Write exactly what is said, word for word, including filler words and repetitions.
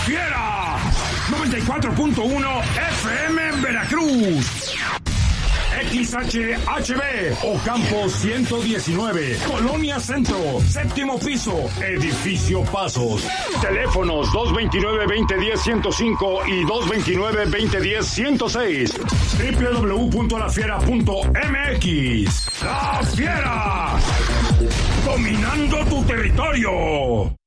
Fiera noventa y cuatro punto uno F M en Veracruz. X H H B Ocampo ciento diecinueve, Colonia Centro, séptimo piso, Edificio Pasos. Teléfonos dos veintinueve, veinte diez, ciento cinco y dos veintinueve, veinte diez, ciento seis. doble u doble u doble u punto la fiera punto m x. La Fiera, dominando tu territorio.